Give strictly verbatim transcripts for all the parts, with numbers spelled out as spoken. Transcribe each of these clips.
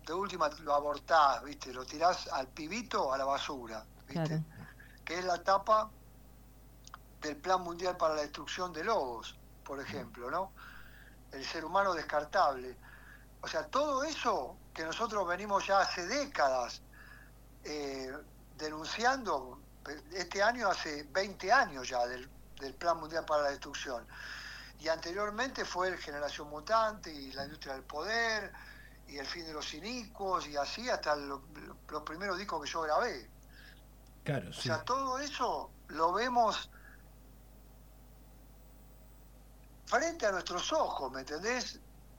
de última lo abortás, ¿viste? Lo tirás al pibito a la basura, ¿viste? Claro. Que es la tapa del Plan Mundial para la Destrucción de Lobos, por ejemplo, ¿no? El ser humano descartable. O sea, todo eso que nosotros venimos ya hace décadas eh, denunciando, este año hace veinte años ya del, del Plan Mundial para la Destrucción. Y anteriormente fue el Generación Mutante y la Industria del Poder y el Fin de los Inicuos y así hasta lo, lo, los primeros discos que yo grabé. Claro, O sí. sea, todo eso lo vemos frente a nuestros ojos, ¿me entendés?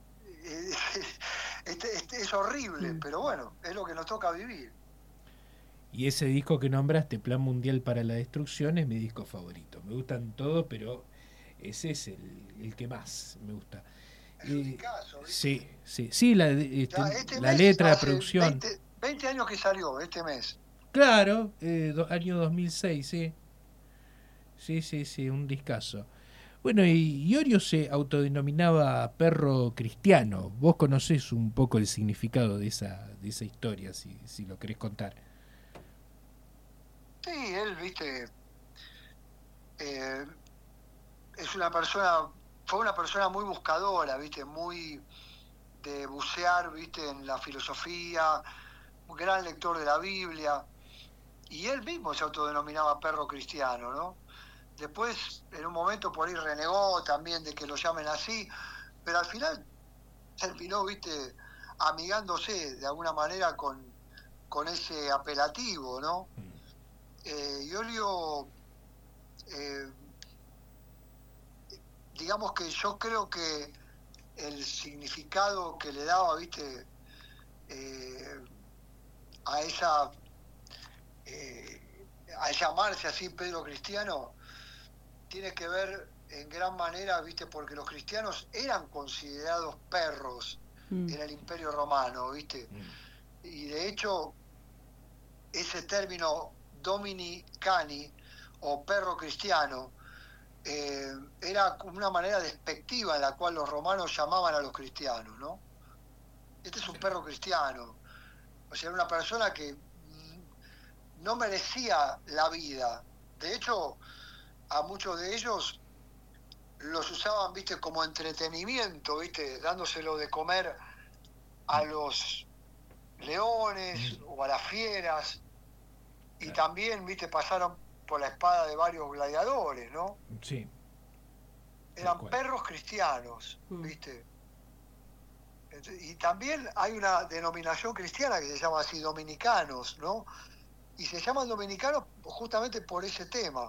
Este, este, es horrible, Mm. pero bueno, es lo que nos toca vivir. Y ese disco que nombraste, Plan Mundial para la Destrucción, es mi disco favorito. Me gustan todos, pero ese es el, el que más me gusta. Es un Eh, discazo, ¿viste? sí, sí, sí, la, este, Ya este la mes letra, la hace producción. veinte, veinte años que salió, este mes. Claro, eh, do, año dos mil seis, sí. Sí, sí, sí, un discazo. Bueno, y Iorio se autodenominaba perro cristiano. Vos conocés un poco el significado de esa, de esa historia, si, si lo querés contar. Sí, él, viste, eh, es una persona, fue una persona muy buscadora, viste, muy de bucear, viste, en la filosofía, un gran lector de la Biblia, y él mismo se autodenominaba perro cristiano, ¿no? Después, en un momento por ahí renegó también de que lo llamen así, pero al final terminó, viste, amigándose de alguna manera con, con ese apelativo, ¿no? Eh, Iorio, eh, digamos que yo creo que el significado que le daba, viste, eh, a esa, eh, a llamarse así Pedro Cristiano, tiene que ver en gran manera, viste, porque los cristianos eran considerados perros Mm. en el Imperio Romano, viste, y de hecho ese término Domini Cani o perro cristiano eh, era una manera despectiva en la cual los romanos llamaban a los cristianos, ¿no? Este es un perro cristiano, o sea, era una persona que no merecía la vida. De hecho, a muchos de ellos los usaban, viste, como entretenimiento, viste, dándoselo de comer a los leones o a las fieras, y también, viste, pasaron por la espada de varios gladiadores, ¿no? Sí. Eran perros cristianos, Mm. viste. Y también hay una denominación cristiana que se llama así dominicanos, ¿no? Y se llaman dominicanos justamente por ese tema.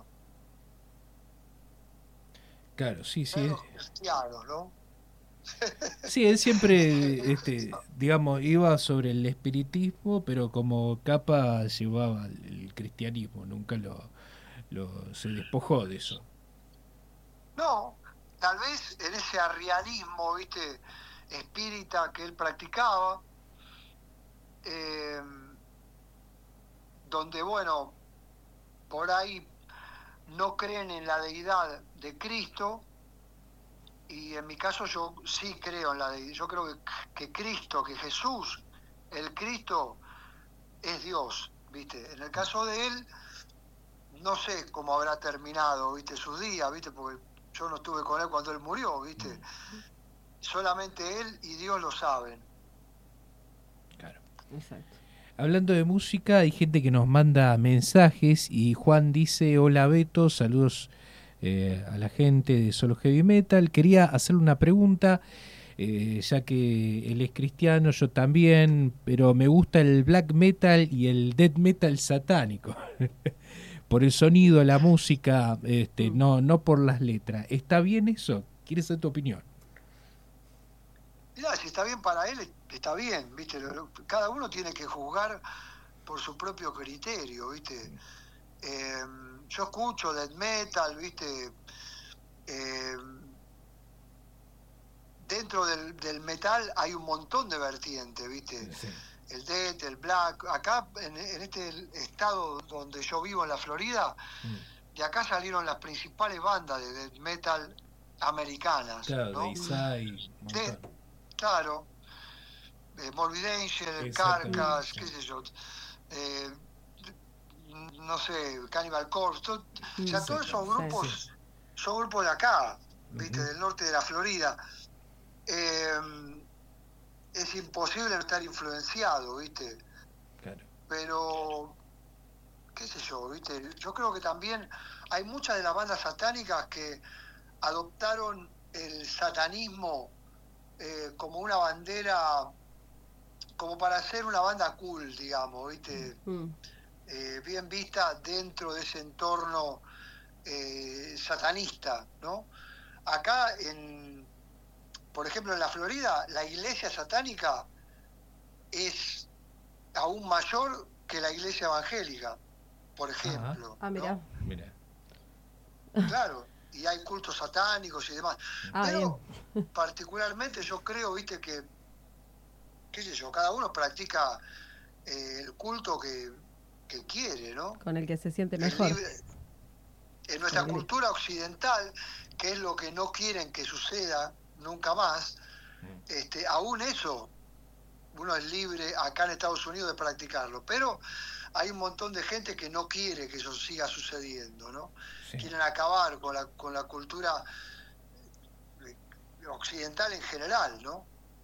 Claro, sí, sí. Perros cristianos, ¿no? Sí, él siempre, este, digamos, iba sobre el espiritismo, pero como capa llevaba el cristianismo, nunca lo, lo se despojó de eso. No, tal vez en ese arrianismo, viste, espírita que él practicaba, eh, donde, bueno, por ahí no creen en la deidad de Cristo, y en mi caso yo sí creo en la deidad. Yo creo que, que Cristo, que Jesús, el Cristo, es Dios, ¿viste? En el caso de él, no sé cómo habrá terminado, ¿viste? Sus días, ¿viste? Porque yo no estuve con él cuando él murió, ¿viste? Solamente él y Dios lo saben. Claro. Exacto. Hablando de música, hay gente que nos manda mensajes y Juan dice, hola Beto, saludos eh, a la gente de Solo Heavy Metal. Quería hacerle una pregunta, eh, ya que él es cristiano, yo también, pero me gusta el black metal y el death metal satánico. Por el sonido, la música, este, Mm. no, no por las letras. ¿Está bien eso? ¿Quieres saber tu opinión? Mirá, si está bien para él, está bien, ¿viste? Cada uno tiene que juzgar por su propio criterio, ¿viste? Eh, yo escucho death metal, ¿viste? Eh, dentro del, del metal hay un montón de vertientes, ¿viste? Sí. El death, el black. Acá, en, en este estado donde yo vivo, en la Florida, mm. de acá salieron las principales bandas de death metal americanas, Claro, ¿no? de Isai, un montón. De, claro. eh, Morbid Angel, Carcass, qué sé yo, eh, no sé, Cannibal Corpse, todo, o sea, todos esos grupos, sí, sí. son grupos de acá, viste, uh-huh. del norte de la Florida. Eh, es imposible no estar influenciado, viste. Claro. Pero, qué sé yo, viste, yo creo que también hay muchas de las bandas satánicas que adoptaron el satanismo eh, como una bandera, como para ser una banda cool, digamos, viste. Uh-huh. Eh, bien vista dentro de ese entorno eh, satanista, ¿no? Acá, en, por ejemplo, en la Florida, la iglesia satánica es aún mayor que la iglesia evangélica, por ejemplo. Ah, mira. ¿no? Mira. Claro, y hay cultos satánicos y demás. Ah, pero bien. Particularmente yo creo, viste, que, qué sé yo, cada uno practica eh, el culto que que quiere, ¿no? Con el que se siente mejor. Libre, en nuestra sí. cultura occidental, que es lo que no quieren que suceda nunca más, este, aún eso, uno es libre acá en Estados Unidos de practicarlo, pero hay un montón de gente que no quiere que eso siga sucediendo, ¿no? Sí. Quieren acabar con la, con la cultura occidental en general, ¿no?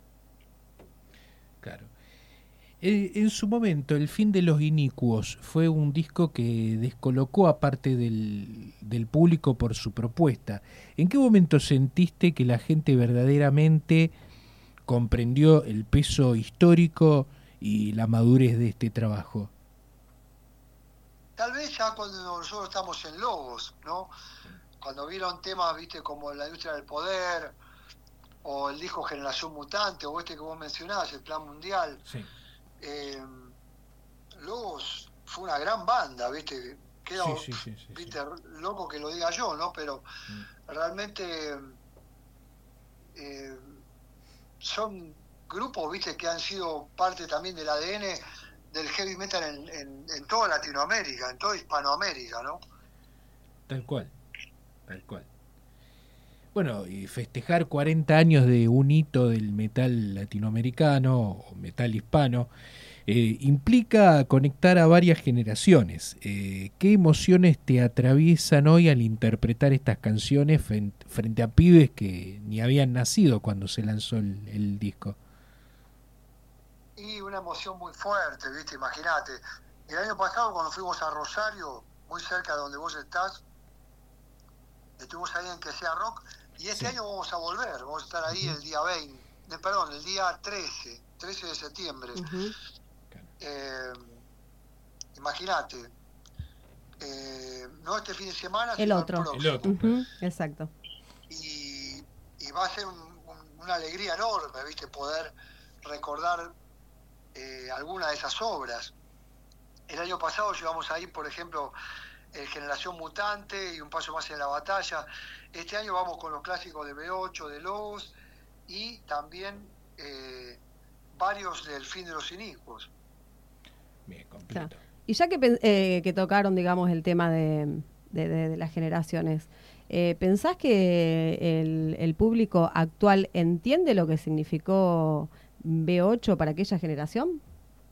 Claro. En su momento, El fin de los inicuos fue un disco que descolocó a parte del, del público por su propuesta. ¿En qué momento sentiste que la gente verdaderamente comprendió el peso histórico y la madurez de este trabajo? Tal vez ya cuando nosotros estamos en Logos, ¿no? Cuando vieron temas, viste, como La industria del poder, o el disco Generación Mutante, o este que vos mencionabas, el Plan Mundial. Sí. Eh, Logos fue una gran banda, ¿viste? Queda, sí, sí, sí, sí, ¿viste? Sí. Loco que lo diga yo, ¿no? Pero mm. realmente eh, son grupos, ¿viste? Que han sido parte también del A D N del heavy metal en, en, en toda Latinoamérica, en toda Hispanoamérica, ¿no? Tal cual, tal cual. Bueno, y festejar cuarenta años de un hito del metal latinoamericano o metal hispano eh, implica conectar a varias generaciones. Eh, ¿Qué emociones te atraviesan hoy al interpretar estas canciones frente, frente a pibes que ni habían nacido cuando se lanzó el, el disco? Y una emoción muy fuerte, ¿viste? Imagínate. El año pasado cuando fuimos a Rosario, muy cerca de donde vos estás, estuvimos ahí en Que Sea Rock. Y este sí. año vamos a volver, vamos a estar ahí uh-huh. el día veinte, eh, perdón, el día trece, trece de septiembre. Uh-huh. Eh, Imagínate, eh, no este fin de semana, el sino otro. el próximo. El otro. Uh-huh. Exacto. Y, y va a ser un, un, una alegría enorme, ¿viste? Poder recordar eh, alguna de esas obras. El año pasado llevamos ahí, por ejemplo, el Generación Mutante y Un Paso Más en la Batalla. Este año vamos con los clásicos de B ocho, de Logos y también eh, varios del Fin de los Inicuos. Bien, completo. Claro. Y ya que, eh, que tocaron, digamos, el tema de, de, de, de las generaciones, eh, ¿pensás que el, el público actual entiende lo que significó B ocho para aquella generación?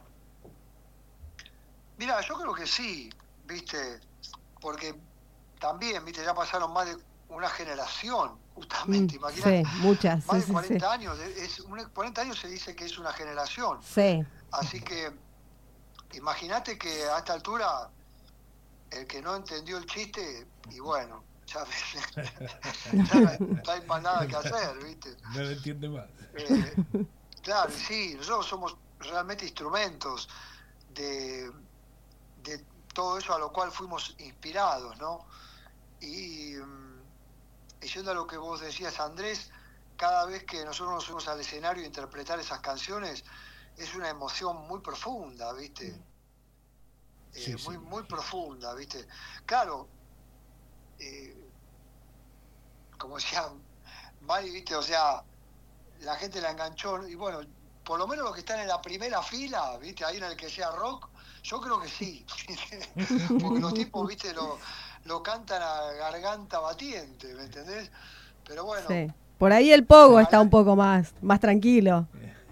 Mira, yo creo que sí, ¿viste? Porque también, viste, ya pasaron más de una generación, justamente, mm, imagínate. Sí, muchas. Más sí, de cuarenta sí. años, es, cuarenta años se dice que es una generación. Sí. Así que, imagínate que a esta altura, el que no entendió el chiste, y bueno, ya, ya no hay más nada que hacer, ¿viste? No lo entiende más. Eh, claro, sí, nosotros somos realmente instrumentos de, de todo eso a lo cual fuimos inspirados, ¿no? Y, y yendo a lo que vos decías, Andrés, cada vez que nosotros nos subimos al escenario a interpretar esas canciones, es una emoción muy profunda, ¿viste? Sí, eh, sí, muy, muy profunda, ¿viste? Claro, eh, como decía Mari, ¿viste? O sea, la gente la enganchó, y bueno, por lo menos los que están en la primera fila, ¿viste? Ahí en el Que Sea Rock, yo creo que sí. Porque los tipos, ¿viste? Lo, lo cantan a garganta batiente, ¿me entendés? Pero bueno. Sí. Por ahí el pogo está un poco más, más tranquilo.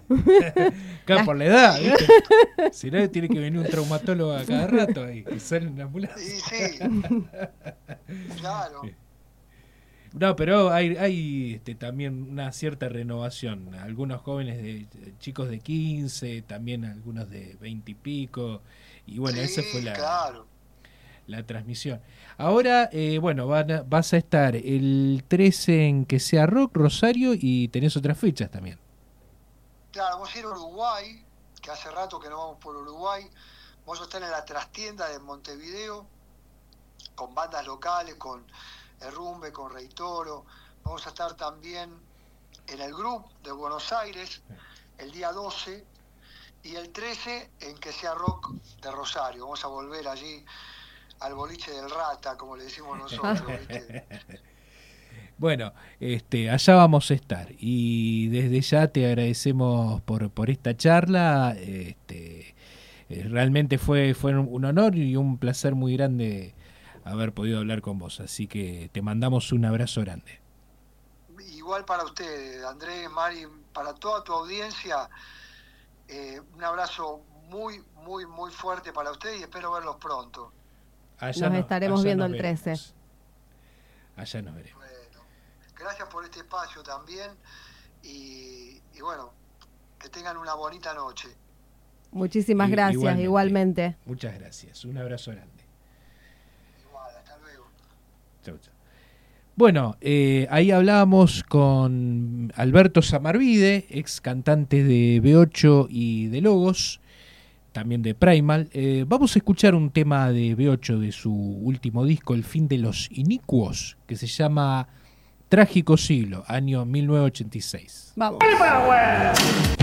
Acá por la edad, ¿viste? Si no, tiene que venir un traumatólogo a cada rato y que sale en la ambulancia. Sí, sí. Claro. No, pero hay, hay este, también una cierta renovación. Algunos jóvenes, de chicos de quince, también algunos de veinte y pico. Y bueno, Sí, esa fue la, claro. la transmisión. Ahora, eh, bueno, van a, vas a estar el trece en Que Sea Rock, Rosario, y tenés otras fechas también. Claro, vamos a ir a Uruguay, que hace rato que no vamos por Uruguay. Vamos a estar en la trastienda de Montevideo, con bandas locales, con Herrumbe, con Rey Toro. Vamos a estar también en el Group de Buenos Aires, el día doce, y el trece en Que Sea Rock de Rosario. Vamos a volver allí al boliche del Rata, como le decimos nosotros, ¿viste? Bueno, este, allá vamos a estar y desde ya te agradecemos por, por esta charla. Este, eh, realmente fue, fue un honor y un placer muy grande haber podido hablar con vos, así que te mandamos un abrazo grande. Igual para ustedes, Andrés, Mari, para toda tu audiencia, eh, un abrazo muy, muy, muy fuerte para ustedes y espero verlos pronto. Allá nos no, estaremos allá viendo nos el trece. veremos. Allá nos veremos. Bueno, gracias por este espacio también y, y bueno, que tengan una bonita noche. Muchísimas I, gracias, igualmente. igualmente. Muchas gracias, un abrazo grande. Igual, hasta luego. Chau, chau. Bueno, eh, ahí hablábamos con Alberto Samarvide, ex cantante de B ocho y de Logos, también de Primal. Eh, vamos a escuchar un tema de B ocho de su último disco, El fin de los inicuos, que se llama Trágico Siglo, año mil novecientos ochenta y seis. Vamos.